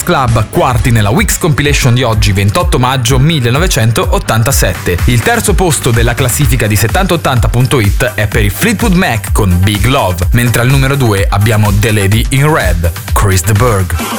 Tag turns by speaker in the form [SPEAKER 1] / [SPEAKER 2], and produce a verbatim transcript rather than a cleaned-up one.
[SPEAKER 1] Club, quarti nella Weeks Compilation di oggi, ventotto maggio millenovecentottantasette. Il terzo posto della classifica di settanta ottanta punto it è per i Fleetwood Mac con Big Love, mentre al numero due abbiamo The Lady in Red, Chris de Burgh.